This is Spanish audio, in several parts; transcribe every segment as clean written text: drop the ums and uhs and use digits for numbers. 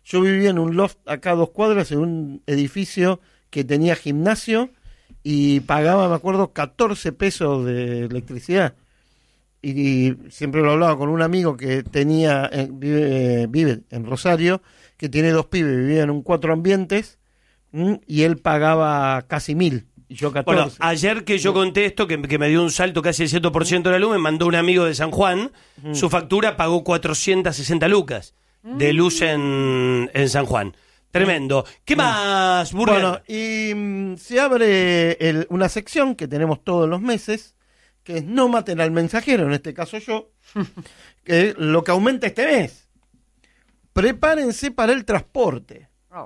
Yo vivía en un loft acá a 2 cuadras, en un edificio que tenía gimnasio, y pagaba, me acuerdo, 14 pesos de electricidad. Y siempre lo hablaba con un amigo que vive en Rosario, que tiene 2 pibes, vivía en un 4 ambientes, y él pagaba casi 1.000, y yo 14. Bueno, ayer que yo conté esto, que me dio un salto casi el 100% de la luz, me mandó un amigo de San Juan, su factura pagó 460 lucas de luz en San Juan. Tremendo. ¿Qué más, Burger? Bueno, y se abre una sección que tenemos todos los meses, que es No maten al mensajero, en este caso yo, que lo que aumenta este mes. Prepárense para el transporte.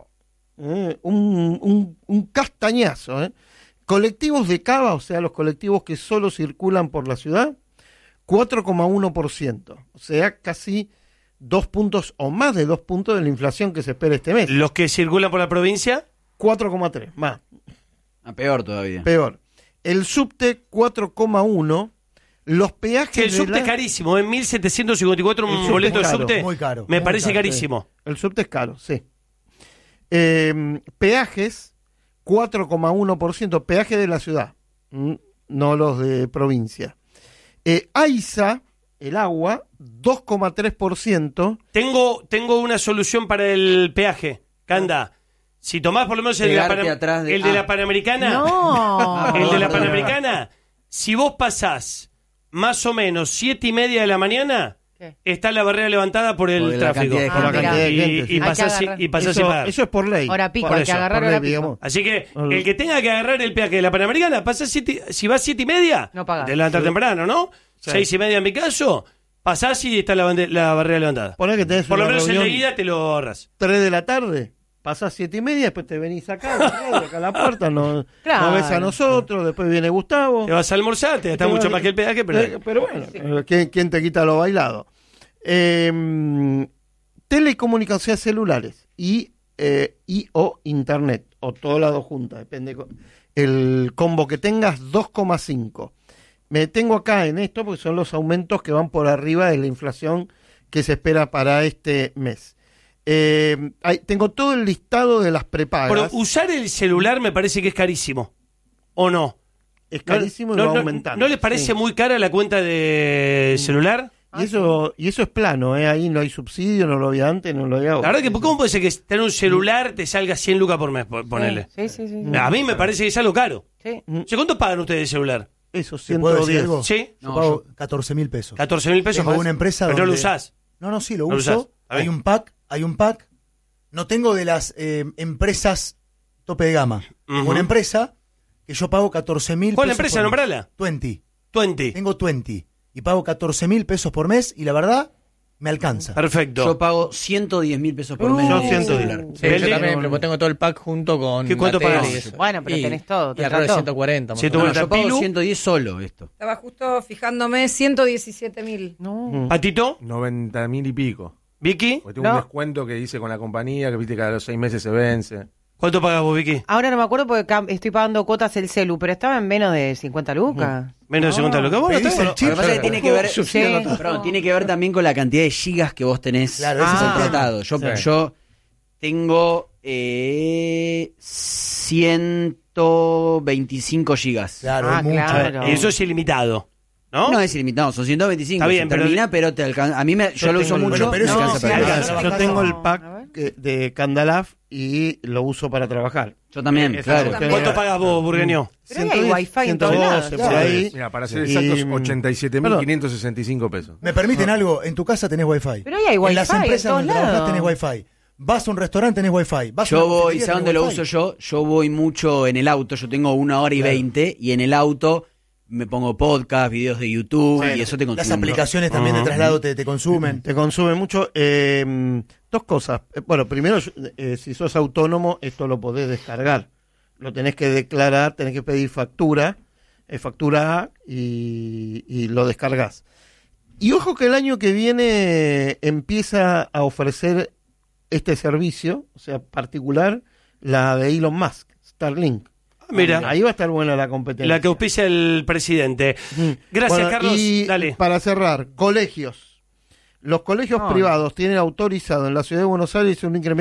Un castañazo. Colectivos de Cava, o sea, los colectivos que solo circulan por la ciudad, 4,1%. O sea, casi 2 puntos o más de 2 puntos de la inflación que se espera este mes. ¿Los que circulan por la provincia? 4,3, más. Peor todavía. Peor. El subte, 4,1. Los peajes. Que el subte es carísimo, en 1.754 un boleto de subte. Muy caro. Me muy parece caro, carísimo. Sí. El subte es caro, sí. Peajes, 4,1%. Peaje de la ciudad, no los de provincia. AISA, el agua, 2,3%. Tengo una solución para el peaje, Canda. Si tomás por lo menos el de la Panamericana, No. el de la Panamericana, si vos pasás más o menos 7:30 de la mañana, ¿qué? está la barrera levantada por el tráfico. Por la cantidad de gente, sí. Y pasás sin pagar. Eso es por ley. Hora pico, Por hay que eso, agarrar por hora ley, pico. digamos. Así que el que tenga que agarrar el peaje de la Panamericana, si vas 7:30, No pagás. te levantas temprano, ¿no? Sí. 6:30 en mi caso, pasás y está la barrera levantada. Poné que tenés Por lo una menos el de reunión ida te lo ahorras. 3 de la tarde, pasás 7:30, después te venís acá a la puerta, nos Claro. ves a nosotros, después viene Gustavo. Te vas a almorzar, te gastás mucho más que el peaje, pero... Pero bueno, ¿quién te quita lo bailado? Telecomunicaciones celulares y o internet, o todo lado juntas, depende el combo que tengas, 2,5. Me detengo acá en esto porque son los aumentos que van por arriba de la inflación que se espera para este mes. Tengo todo el listado de las prepagas. Pero usar el celular me parece que es carísimo, ¿o no? Es carísimo y va aumentando. ¿No les parece Sí. muy cara la cuenta de celular? Y eso es plano, ahí no hay subsidio, no lo había antes, no lo había ahora. La verdad que, ¿cómo puede ser que tener un celular te salga 100 lucas por mes, ponele? Sí. A mí me parece que es algo caro. Sí. ¿Cuánto pagan ustedes de celular? Eso, ¿Te puedo decir 110. algo? ¿Sí? Yo pago 14.000 pesos. 14.000 pesos. Tengo más. una empresa Pero no lo donde- usás. No, sí, lo No lo uso. usás. Está Hay bien. un pack. No tengo de las empresas tope de gama. Tengo una empresa que yo pago 14.000 pesos. ¿Cuál empresa? por mes. Nombrala. 20. Tengo 20. Y pago 14.000 pesos por mes y la verdad, me alcanza. Perfecto. Yo pago 110.000 pesos por mes. Yo de 110. celular. Sí, yo también, pero tengo todo el pack junto con ¿Cuánto la tele pagás? y eso. Bueno, pero tenés todo. Y te alrededor de trató. 140. más o Sí, menos. tú- No, yo pago Pilu. 110 solo esto. Estaba justo fijándome, 117.000. No. ¿Patito? 90.000 y pico. ¿Vicky? Porque tengo un descuento que hice con la compañía, que viste cada los 6 meses se vence. ¿Cuánto pagás vos, Vicky? Ahora no me acuerdo porque estoy pagando cuotas el celu, pero estaba en menos de 50 lucas. Menos de 50 lucas. Bueno, Pedís está el bien. chip. Lo que pasa es que tiene que ver, Sí. perdón, tiene que ver también con la cantidad de gigas que vos tenés Claro, ese es el tema. contratado. Yo tengo 125 gigas. Claro, Ah, es mucho. claro. Eso es ilimitado, ¿no? No es ilimitado, son 125. Está bien, se pero- termina, pero te alcanza. A mí yo lo uso tengo el- mucho, Bueno, pero me eso alcanza no, para sí, trabajar. alcanza. Yo tengo el A pack ver. de Candalaf y lo uso para trabajar. Yo también, Esa claro. cuestión ¿Cuánto era- pagás vos, Burgueño? Pero ahí hay wifi en todos lados. 112, por ahí. Mira, para ser Y- exactos, 87.565 pesos. ¿Me permiten algo? En tu casa tenés wifi. Pero ahí hay En wifi las en empresas todos donde trabajás lados. tenés wifi. Vas a un restaurante, tenés wifi. Vas a Yo una voy, cafetería, ¿sabes dónde tenés lo wifi. uso yo? Yo voy mucho en el auto, yo tengo 1 hora y 20 y en el auto me pongo podcast, videos de YouTube y eso te consume. Las aplicaciones también de traslado te consumen. Te consume mucho. Dos cosas. Bueno, primero, si sos autónomo, esto lo podés descargar. Lo tenés que declarar, tenés que pedir factura, factura A, y lo descargas. Y ojo que el año que viene empieza a ofrecer este servicio, o sea, particular, la de Elon Musk, Starlink. Mira, Ahí va a estar buena la competencia. la que auspicia el presidente. Gracias, Bueno, Carlos. y Dale. para cerrar, colegios. Los colegios privados tienen autorizado en la ciudad de Buenos Aires un incremento